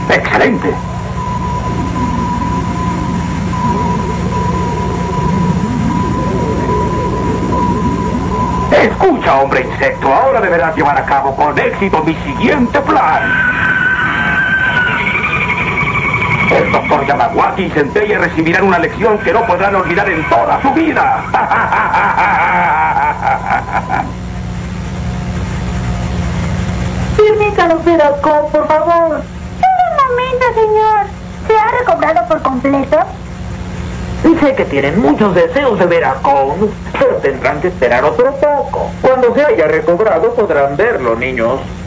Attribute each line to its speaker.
Speaker 1: ¡Excelente! Escucha, hombre insecto, ahora deberás llevar a cabo con éxito mi siguiente plan. El doctor Yamawaki y Centella recibirán una lección que no podrán olvidar en toda su vida.
Speaker 2: Permítanos, Veracruz, por favor.
Speaker 3: Solo un momento, señor. ¿Se ha recobrado por completo?
Speaker 2: Sé que tienen muchos deseos de ver a Kong, pero tendrán que esperar otro poco. Cuando se haya recobrado podrán verlo, niños.